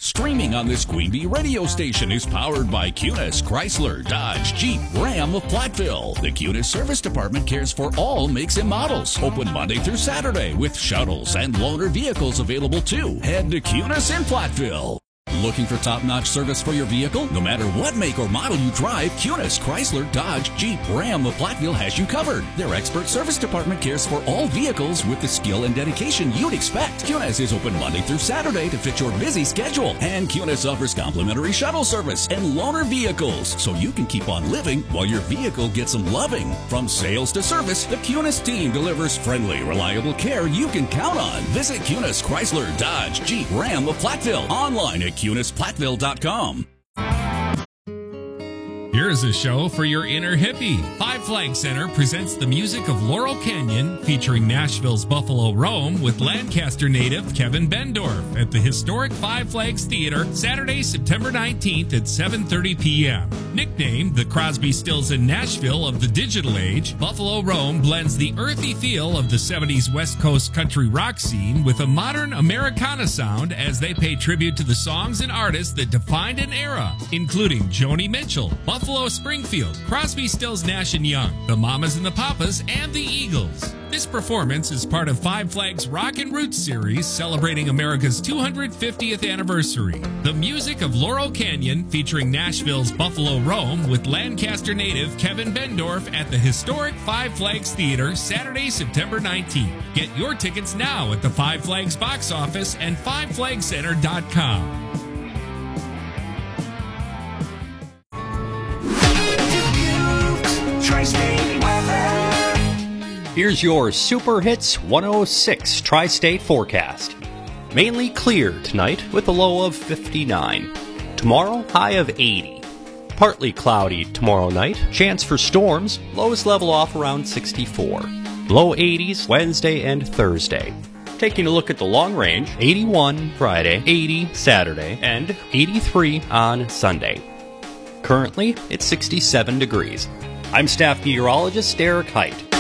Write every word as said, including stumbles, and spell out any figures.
Streaming on this Queen Bee radio station is powered by Cunis Chrysler Dodge Jeep Ram of Platteville. The Cunis Service Department cares for all makes and models. Open Monday through Saturday with shuttles and loaner vehicles available too. Head to Cunis in Platteville. Looking for top-notch service for your vehicle? No matter what make or model you drive, Cunis Chrysler Dodge Jeep Ram of Platteville has you covered. Their expert service department cares for all vehicles with the skill and dedication you'd expect. Cunis is open Monday through Saturday to fit your busy schedule. And Cunis offers complimentary shuttle service and loaner vehicles, so you can keep on living while your vehicle gets some loving. From sales to service, the Cunis team delivers friendly, reliable care you can count on. Visit Cunis Chrysler Dodge Jeep Ram of Platteville online at Cunis Platteville dot com. Here's a show for your inner hippie. Five Flag Center presents the music of Laurel Canyon, featuring Nashville's Buffalo Rome with Lancaster native Kevin Bendorf at the historic Five Flags Theater, Saturday, September nineteenth at seven thirty p.m. Nicknamed the Crosby, Stills and Nashville of the digital age, Buffalo Rome blends the earthy feel of the seventies West Coast country rock scene with a modern Americana sound as they pay tribute to the songs and artists that defined an era, including Joni Mitchell, Buffalo Springfield, Crosby, Stills, Nash and Young, the Mamas and the Papas, and the Eagles. This performance is part of Five Flags Rock and Roots series celebrating America's two hundred fiftieth anniversary. The music of Laurel Canyon featuring Nashville's Buffalo Rome with Lancaster native Kevin Bendorf at the historic Five Flags Theater, Saturday, September nineteenth. Get your tickets now at the Five Flags box office and five flag center dot com. Here's your Super Hits one oh six Tri-State forecast. Mainly clear tonight with a low of fifty-nine. Tomorrow, high of eighty. Partly cloudy tomorrow night. Chance for storms. Lows level off around sixty-four. Low eighties Wednesday and Thursday. Taking a look at the long range, eighty-one Friday, eighty Saturday, and eighty-three on Sunday. Currently, it's sixty-seven degrees. I'm staff meteorologist Derek Height.